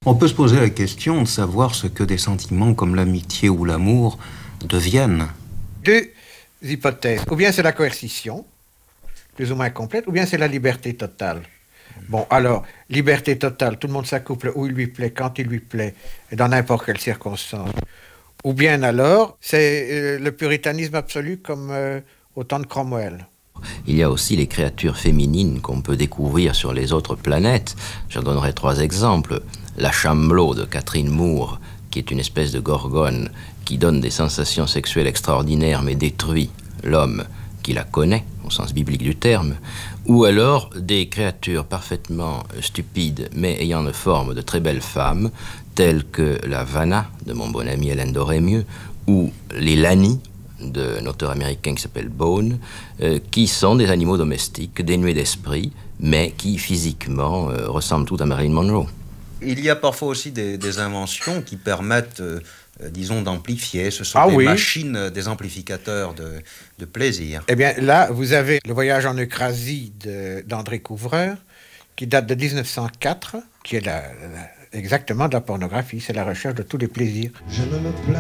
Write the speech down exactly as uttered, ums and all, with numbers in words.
On peut se poser la question de savoir ce que des sentiments comme l'amitié ou l'amour deviennent. Deux hypothèses. Ou bien c'est la coercition, plus ou moins complète, ou bien c'est la liberté totale. Bon, alors, liberté totale, tout le monde s'accouple où il lui plaît, quand il lui plaît, et dans n'importe quelle circonstance. Ou bien alors, c'est euh, le puritanisme absolu comme euh, au temps de Cromwell. Il y a aussi les créatures féminines qu'on peut découvrir sur les autres planètes. Je donnerai trois exemples. La Chamelot de Catherine Moore, qui est une espèce de gorgone qui donne des sensations sexuelles extraordinaires mais détruit l'homme qui la connaît, au sens biblique du terme. Ou alors des créatures parfaitement stupides mais ayant une forme de très belles femmes, telles que la Vanna de mon bon ami Hélène Dorémieux, ou les Lani d'un auteur américain qui s'appelle Bone, euh, qui sont des animaux domestiques dénués d'esprit, mais qui physiquement euh, ressemblent tout à Marilyn Monroe. Il y a parfois aussi des, des inventions qui permettent, euh, euh, disons, d'amplifier. Ce sont Ah des oui. machines, euh, des amplificateurs de, de plaisir. Eh bien, là, vous avez le voyage en Euphrasie de- d'André Couvreur, qui date de dix-neuf cent quatre, qui est la- la- exactement de la pornographie. C'est la recherche de tous les plaisirs. Je ne me plains